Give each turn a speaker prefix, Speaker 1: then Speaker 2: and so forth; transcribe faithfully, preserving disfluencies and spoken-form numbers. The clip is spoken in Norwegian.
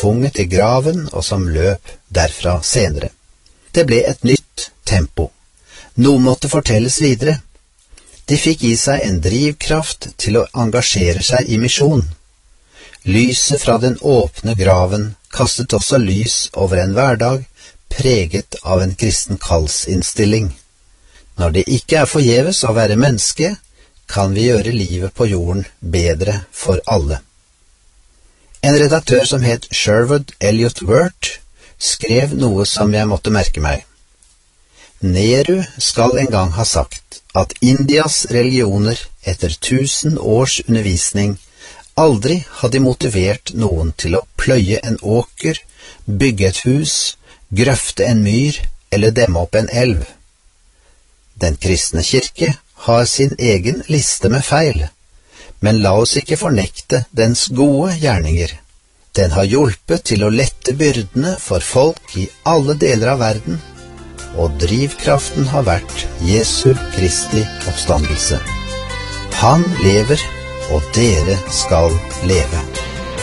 Speaker 1: tvunget til graven og som løp derfra senere. Det ble et nytt tempo. Noe måtte fortelles videre. De fikk i seg en drivkraft til å engasjere seg i misjon. Lyset fra den åpne graven kastet også lys over en hverdag preget av en kristen kallsinnstilling. Når det ikke er forgjeves å være menneske, kan vi gjøre livet på jorden bedre for alle. En redaktør som het Sherwood Elliot Wirt skrev noe som jeg måtte merke meg. Nehru skal en gang ha sagt at Indias religioner etter tusen års undervisning aldri hadde motivert noen til å pløye en åker, bygge et hus, grøfte en myr eller demme opp en elv. Den kristne kirke har sin egen liste med feil, men la oss ikke fornekte dens gode gjerninger. Den har hjulpet til å lette byrdene for folk i alle deler av verden, og drivkraften har vært Jesu Kristi oppstandelse. Han lever, og dere skal leve.